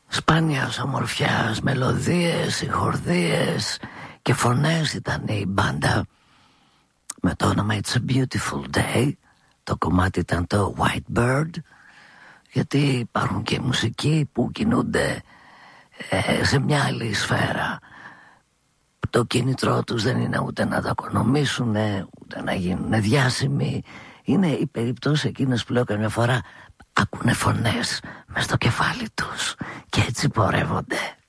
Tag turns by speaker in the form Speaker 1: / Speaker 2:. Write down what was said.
Speaker 1: σπάνιας ομορφιάς, μελωδίες, συγχορδίες και φωνές ήταν η μπάντα με το όνομα It's a Beautiful Day. Το κομμάτι ήταν το White Bird, γιατί υπάρχουν και μουσικοί που κινούνται σε μια άλλη σφαίρα. Το κίνητρό τους δεν είναι ούτε να τα οικονομήσουν, ούτε να γίνουν διάσημοι. Είναι οι περιπτώσεις εκείνες που λέω καμιά φορά ακούνε φωνές μες στο κεφάλι τους και έτσι πορεύονται.